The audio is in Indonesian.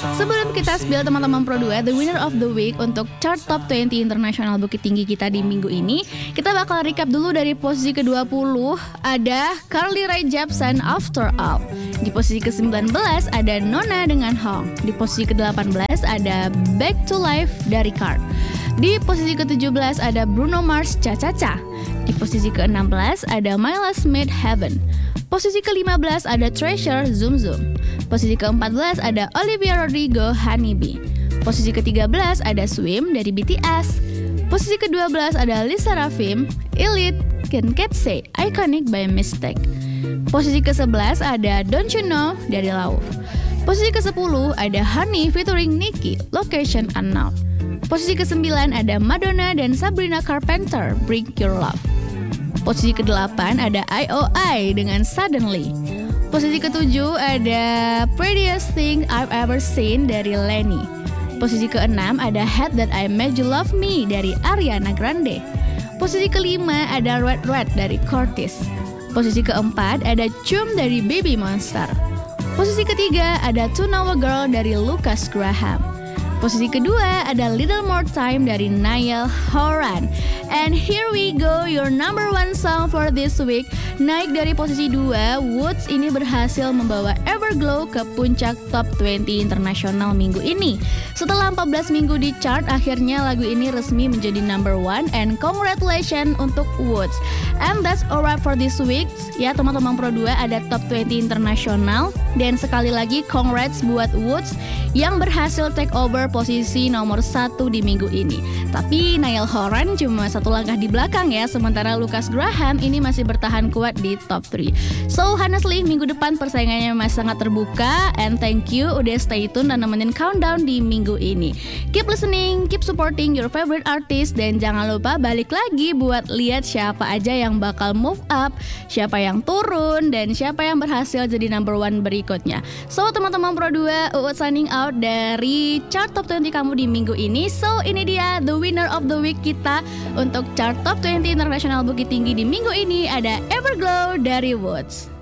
Sebelum kita spill teman-teman Pro 2, the winner of the week untuk chart top 20 internasional Bukit Tinggi kita di minggu ini, kita bakal recap dulu dari posisi ke-20 ada Carly Rae Jepsen After All. Di posisi ke-19 ada Nona dengan Hong. Di posisi ke-18 ada Back to Life dari Card. Di posisi ke-17 ada Bruno Mars Cha Cha Cha. Di posisi ke-16 ada Myla Smith Heaven. Posisi ke-15 ada Treasure Zoom Zoom. Posisi ke-14 ada Olivia Rodrigo Honeybee. Posisi ke-13 ada Swim dari BTS. Posisi ke-12 ada Lisa Rafim, Elite, Can Cat Say, Iconic by Mistake. Posisi ke-11 ada Don't You Know dari Lauf. Posisi ke-10 ada Honey featuring Nicki, Location Unknown. Posisi ke-9 ada Madonna dan Sabrina Carpenter, Bring Your Love. Posisi ke-8 ada IOI dengan Suddenly. Posisi ke-7 ada Prettiest Thing I've Ever Seen dari Lenny. Posisi ke-6 ada Head That I Made You Love Me dari Ariana Grande. Posisi ke-5 ada Red Red dari Curtis. Posisi ke-4 ada Chum dari Baby Monster. Posisi ke-3 ada To Know a Girl dari Lucas Graham. Posisi kedua ada Little More Time dari Niall Horan. And here we go, your number one song for this week. Naik dari posisi 2, Woods ini berhasil membawa Everglow ke puncak top 20 internasional minggu ini. Setelah 14 minggu di chart, akhirnya lagu ini resmi menjadi number one. And congratulations untuk Woods. And that's alright for this week. Ya teman-teman Pro 2, ada top 20 internasional. Dan sekali lagi congrats buat Woods yang berhasil take over posisi nomor 1 di minggu ini. Tapi Niall Horan cuma satu langkah di belakang ya, sementara Lucas Graham ini masih bertahan kuat di top 3. So honestly, minggu depan persaingannya masih sangat terbuka. And thank you udah stay tune dan nemenin countdown di minggu ini. Keep listening, keep supporting your favorite artist. Dan jangan lupa balik lagi buat lihat siapa aja yang bakal move up, siapa yang turun, dan siapa yang berhasil jadi number one berikutnya. So teman-teman Pro 2, Uut signing out dari chart top 20 kamu di minggu ini. So ini dia the winner of the week kita untuk chart top 20 internasional Bukit Tinggi di minggu ini, ada Everglow dari Woods.